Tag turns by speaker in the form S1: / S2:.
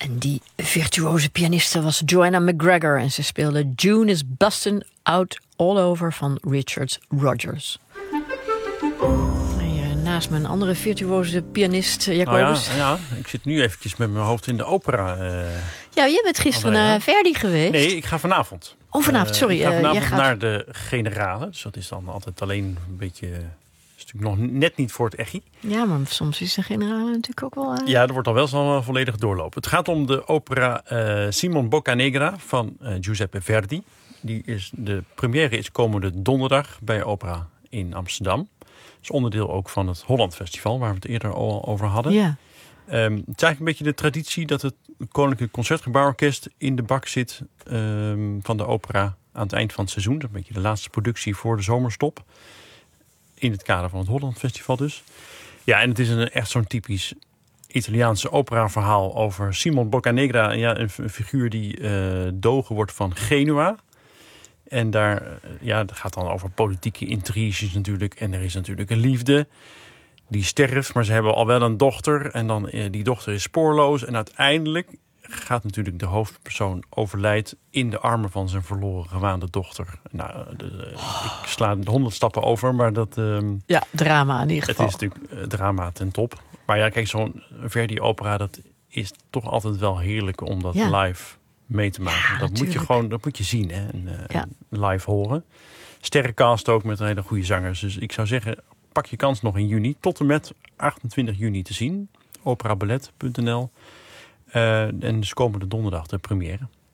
S1: En die virtuoze pianiste was Joanna McGregor. En ze speelde June is Bustin' Out All Over van Richard Rodgers. Naast me een andere virtuoze pianist, Jacobus.
S2: Ja, ik zit nu eventjes met mijn hoofd in de opera.
S1: Ja, jij bent gisteren naar Verdi geweest.
S2: Nee, ik ga vanavond.
S1: Oh, vanavond, sorry.
S2: Ik ga vanavond naar de Generale. Dus dat is dan altijd alleen een beetje... is natuurlijk nog net niet voor het echi.
S1: Ja, maar soms is de Generale natuurlijk ook wel...
S2: Ja, er wordt al wel zo'n volledig doorlopen. Het gaat om de opera Simon Boccanegra van Giuseppe Verdi. De première is komende donderdag bij Opera in Amsterdam. Dat is onderdeel ook van het Holland Festival, waar we het eerder al over hadden.
S1: Ja.
S2: Het is eigenlijk een beetje de traditie dat het Koninklijk Concertgebouworkest in de bak zit van de opera aan het eind van het seizoen. Dat is een beetje de laatste productie voor de zomerstop. In het kader van het Holland Festival dus. Ja, en het is echt zo'n typisch Italiaanse operaverhaal over Simon Boccanegra. Ja, een figuur die doge wordt van Genua. En daar dat gaat dan over politieke intriges natuurlijk. En er is natuurlijk een liefde die sterft. Maar ze hebben al wel een dochter. En dan die dochter is spoorloos. En uiteindelijk gaat natuurlijk de hoofdpersoon overlijdt in de armen van zijn verloren gewaande dochter. Nou, ik sla 100 stappen over, maar dat...
S1: drama in ieder geval.
S2: Het is natuurlijk drama ten top. Maar ja, kijk, zo'n Verdi-opera, dat is toch altijd wel heerlijk om dat live mee te maken.
S1: Ja,
S2: dat moet je zien, hè? En live horen. Sterrencast ook met een hele goede zangers. Dus ik zou zeggen, pak je kans nog in juni. Tot en met 28 juni te zien. Operaballet.nl. En dus komende donderdag de première.